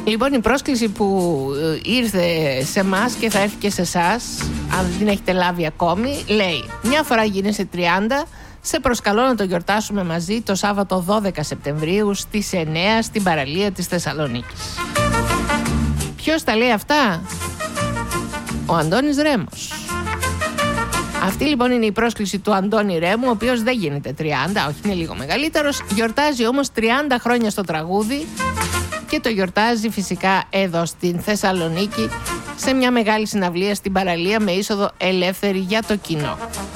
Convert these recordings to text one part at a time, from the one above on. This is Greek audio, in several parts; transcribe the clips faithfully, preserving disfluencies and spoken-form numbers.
Λοιπόν, η πρόσκληση που ήρθε σε εμάς και θα έρθει και σε εσάς, αν δεν την έχετε λάβει ακόμη, λέει: μια φορά γίνεσαι τριάντα, σε προσκαλώ να το γιορτάσουμε μαζί το Σάββατο δώδεκα Σεπτεμβρίου στις εννιά στην παραλία της Θεσσαλονίκης. Ποιος τα λέει αυτά? Ο Αντώνης Ρέμος. Αυτή λοιπόν είναι η πρόσκληση του Αντώνη Ρέμου, ο οποίος δεν γίνεται τριάντα, όχι, είναι λίγο μεγαλύτερος, γιορτάζει όμως τριάντα χρόνια στο τραγούδι και το γιορτάζει φυσικά εδώ στην Θεσσαλονίκη σε μια μεγάλη συναυλία στην παραλία με είσοδο ελεύθερη για το κοινό.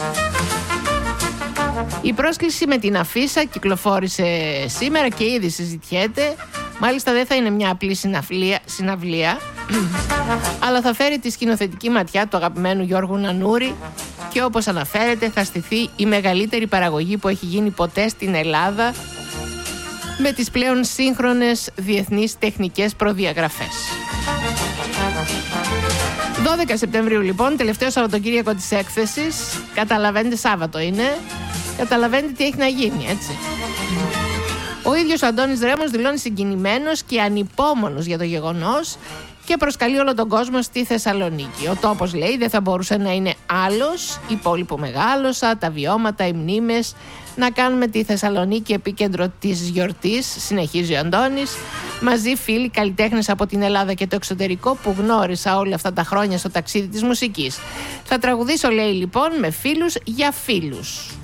Η πρόσκληση με την αφίσα κυκλοφόρησε σήμερα και ήδη συζητιέται. Μάλιστα δεν θα είναι μια απλή συναυλία, συναυλία αλλά θα φέρει τη σκηνοθετική ματιά του αγαπημένου Γιώργου Νανούρη και όπως αναφέρεται θα στηθεί η μεγαλύτερη παραγωγή που έχει γίνει ποτέ στην Ελλάδα με τις πλέον σύγχρονες διεθνείς τεχνικές προδιαγραφές. δώδεκα Σεπτεμβρίου λοιπόν, τελευταίο Σαββατοκύριακο της έκθεσης. Καταλαβαίνετε, Σάββατο είναι. Καταλαβαίνετε τι έχει να γίνει, έτσι. Ο ίδιος ο Αντώνης Ρέμος δηλώνει συγκινημένος και ανυπόμονος για το γεγονός και προσκαλεί όλο τον κόσμο στη Θεσσαλονίκη. Ο τόπος, λέει, δεν θα μπορούσε να είναι άλλος. Η πόλη που μεγάλωσα, τα βιώματα, οι μνήμες. Να κάνουμε τη Θεσσαλονίκη επίκεντρο της γιορτής, συνεχίζει ο Αντώνης. Μαζί φίλοι, καλλιτέχνες από την Ελλάδα και το εξωτερικό που γνώρισα όλα αυτά τα χρόνια στο ταξίδι της μουσικής. Θα τραγουδήσω, λέει, λοιπόν, με φίλους για φίλους.